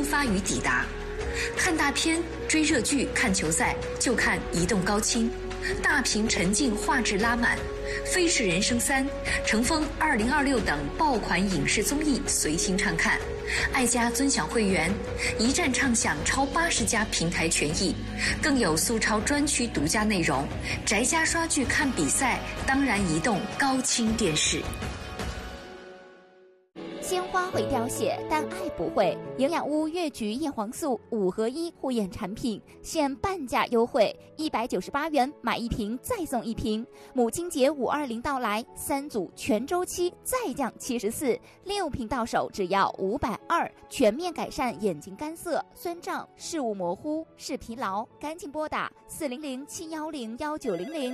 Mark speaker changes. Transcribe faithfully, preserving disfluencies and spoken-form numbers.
Speaker 1: 出发与抵达。看大片、追热剧、看球赛，就看移动高清，大屏沉浸，画质拉满。《飞驰人生三》、乘风二零二六等爆款影视综艺随心畅看，爱家尊享会员，一站畅享超八十家平台权益，更有苏超专区独家内容。宅家刷剧看比赛，当然移动高清电视。
Speaker 2: 鲜花会凋谢，但爱不会。营养屋越橘叶黄素五合一护眼产品，现半价优惠，一百九十八元买一瓶再送一瓶。母亲节五二零到来，三组全周期再降七十四，六瓶到手只要五百二，全面改善眼睛干涩、酸胀、视物模糊、视疲劳。赶紧拨打四零零七幺零幺九零零。